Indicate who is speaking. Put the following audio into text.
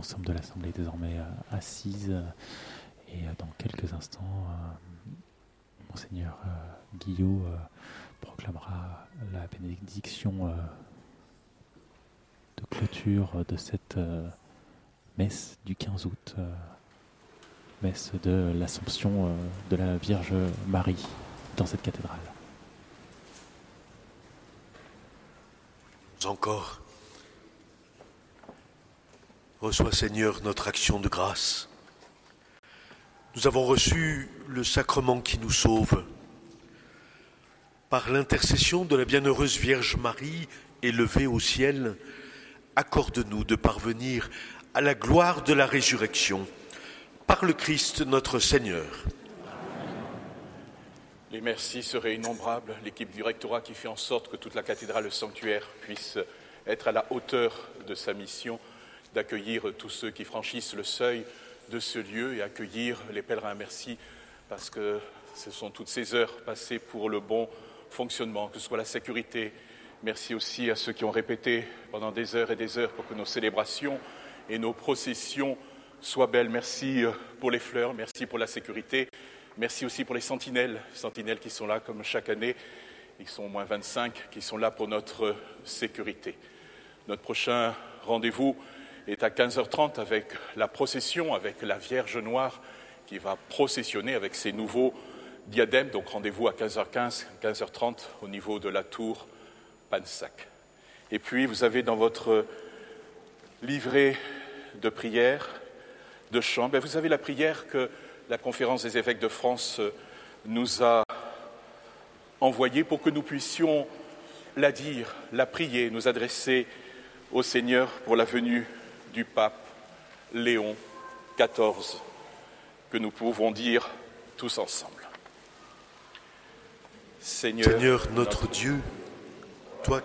Speaker 1: l'ensemble de l'Assemblée désormais assise. Et dans quelques instants, Monseigneur Guillot proclamera la bénédiction de clôture de cette messe du 15 août, messe de l'Assomption de la Vierge Marie dans cette cathédrale.
Speaker 2: Encore, reçois Seigneur notre action de grâce. Nous avons reçu le sacrement qui nous sauve. Par l'intercession de la bienheureuse Vierge Marie élevée au ciel, accorde-nous de parvenir à la gloire de la résurrection par le Christ notre Seigneur.
Speaker 3: Les merci seraient innombrables, l'équipe du rectorat qui fait en sorte que toute la cathédrale, le sanctuaire, puisse être à la hauteur de sa mission, d'accueillir tous ceux qui franchissent le seuil de ce lieu et accueillir les pèlerins. Merci, parce que ce sont toutes ces heures passées pour le bon fonctionnement, que ce soit la sécurité. Merci aussi à ceux qui ont répété pendant des heures et des heures pour que nos célébrations et nos processions soient belles. Merci pour les fleurs, merci pour la sécurité. Merci aussi pour les sentinelles qui sont là comme chaque année. Ils sont au moins 25 qui sont là pour notre sécurité. Notre prochain rendez-vous est à 15h30 avec la procession, avec la Vierge Noire qui va processionner avec ses nouveaux diadèmes. Donc rendez-vous à 15h15, 15h30 au niveau de la tour Pansac. Et puis vous avez dans votre livret de prière, de chant, vous avez la prière que la Conférence des évêques de France nous a envoyée pour que nous puissions la dire, la prier, nous adresser au Seigneur pour la venue du pape Léon XIV, que nous pouvons dire tous ensemble.
Speaker 2: Seigneur notre Dieu,